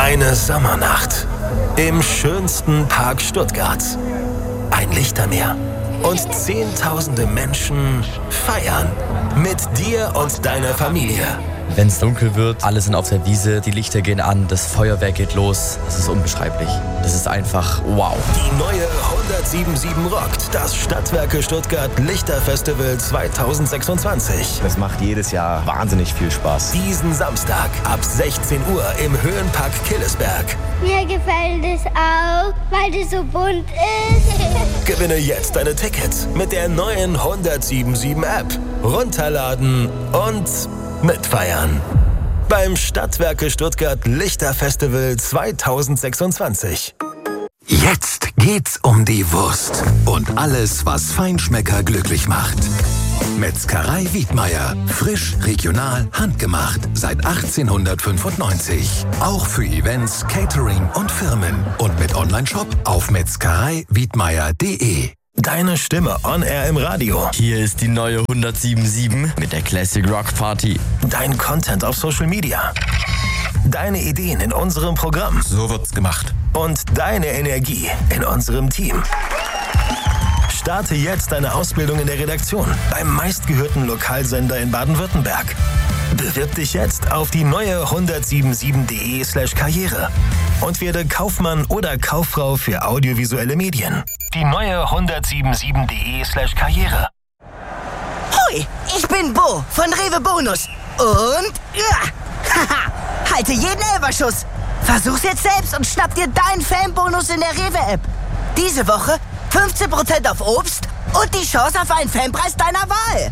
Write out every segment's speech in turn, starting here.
Eine Sommernacht im schönsten Park Stuttgarts. Ein Lichtermeer und Zehntausende Menschen feiern mit dir und deiner Familie. Wenn es dunkel wird, alle sind auf der Wiese, die Lichter gehen an, das Feuerwerk geht los. Das ist unbeschreiblich. Das ist einfach wow. Die neue 1077 rockt das Stadtwerke Stuttgart Lichterfestival 2026. Das macht jedes Jahr wahnsinnig viel Spaß. Diesen Samstag ab 16 Uhr im Höhenpark Killesberg. Mir gefällt es auch, weil es so bunt ist. Gewinne jetzt deine Tickets mit der neuen 1077 App. Runterladen und mitfeiern. Beim Stadtwerke Stuttgart Lichterfestival 2026. Jetzt geht's um die Wurst und alles, was Feinschmecker glücklich macht. Metzgerei Wiedmeier. Frisch, regional, handgemacht. Seit 1895. Auch für Events, Catering und Firmen. Und mit Onlineshop auf metzgereiwiedmeier.de. Deine Stimme on air im Radio. Hier ist die neue 1077 mit der Classic Rock Party. Dein Content auf Social Media. Deine Ideen in unserem Programm. So wird's gemacht. Und deine Energie in unserem Team. Starte jetzt deine Ausbildung in der Redaktion beim meistgehörten Lokalsender in Baden-Württemberg. Bewirb dich jetzt auf die neue 1077.de/Karriere und werde Kaufmann oder Kauffrau für audiovisuelle Medien. Die neue 1077.de/Karriere. Hoi, ich bin Bo von Rewe Bonus. Und haha, halte jeden Elferschuss. Versuch's jetzt selbst und schnapp dir deinen Fanbonus in der Rewe-App. Diese Woche 15% auf Obst und die Chance auf einen Fanpreis deiner Wahl.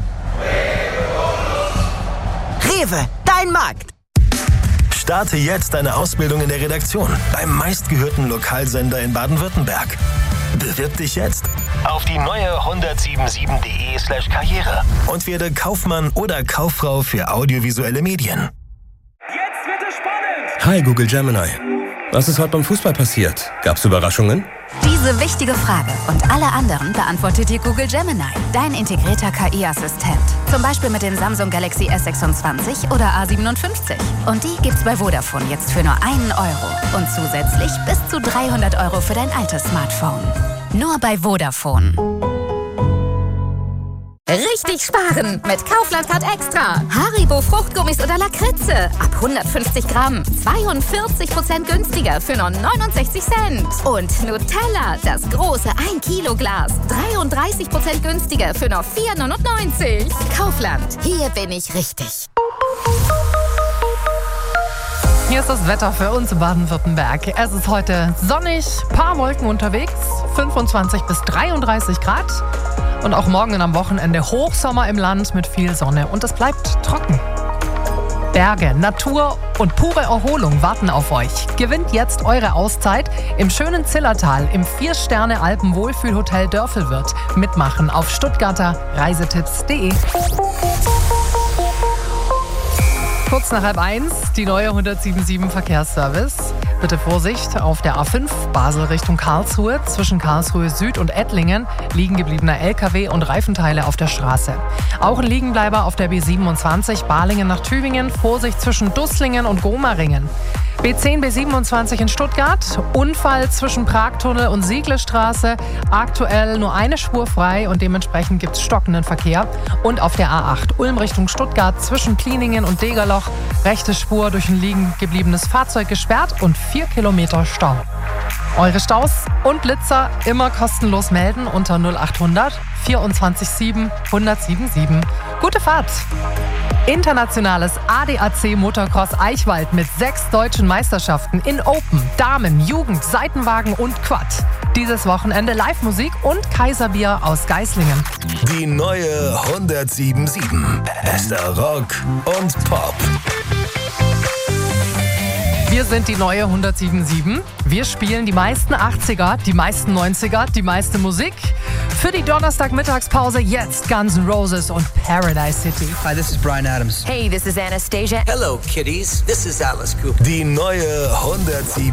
Rewe, dein Markt. Starte jetzt deine Ausbildung in der Redaktion beim meistgehörten Lokalsender in Baden-Württemberg. Bewirb dich jetzt auf die neue 1077.de/Karriere und werde Kaufmann oder Kauffrau für audiovisuelle Medien. Jetzt wird es spannend! Hi Google Gemini. Was ist heute beim Fußball passiert? Gab's Überraschungen? Diese wichtige Frage und alle anderen beantwortet dir Google Gemini, dein integrierter KI-Assistent. Zum Beispiel mit den Samsung Galaxy S26 oder A57. Und die gibt's bei Vodafone jetzt für nur €1 und zusätzlich bis zu 300 € für dein altes Smartphone. Nur bei Vodafone. Richtig sparen mit Kaufland Card Extra. Haribo Fruchtgummis oder Lakritze. Ab 150 Gramm. 42% günstiger für nur 69 Cent. Und Nutella, das große 1 Kilo Glas. 33% günstiger für nur 4,99 €. Kaufland, hier bin ich richtig. Hier ist das Wetter für uns in Baden-Württemberg. Es ist heute sonnig, paar Wolken unterwegs, 25 bis 33 Grad. Und auch morgen und am Wochenende Hochsommer im Land mit viel Sonne. Und es bleibt trocken. Berge, Natur und pure Erholung warten auf euch. Gewinnt jetzt eure Auszeit im schönen Zillertal im 4-Sterne-Alpen-Wohlfühlhotel Dörfelwirt. Mitmachen auf stuttgarterreisetipps.de. Kurz nach 12:30, die neue 1077 Verkehrsservice. Bitte Vorsicht auf der A5 Basel Richtung Karlsruhe. Zwischen Karlsruhe Süd und Ettlingen liegen gebliebener LKW und Reifenteile auf der Straße. Auch ein Liegenbleiber auf der B27 Balingen nach Tübingen. Vorsicht zwischen Dusslingen und Gomaringen. B10, B27 in Stuttgart. Unfall zwischen Pragtunnel und Sieglestraße. Aktuell nur eine Spur frei und dementsprechend gibt es stockenden Verkehr. Und auf der A8 Ulm Richtung Stuttgart zwischen Kliningen und Degerloch. Rechte Spur durch ein liegen gebliebenes Fahrzeug gesperrt und 4 Kilometer Stau. Eure Staus und Blitzer immer kostenlos melden unter 0800 24 7 177. Gute Fahrt! Internationales ADAC Motocross Eichwald mit 6 deutschen Meisterschaften in Open, Damen, Jugend, Seitenwagen und Quad. Dieses Wochenende Live-Musik und Kaiserbier aus Geislingen. Die neue 1077. Bester Rock und Pop. Wir sind die neue 1077. Wir spielen die meisten 80er, die meisten 90er, die meiste Musik. Für die Donnerstag-Mittagspause jetzt Guns N' Roses und Paradise City. Hi, this is Bryan Adams. Hey, this is Anastasia. Hello, kiddies. This is Alice Cooper. Die neue 1077.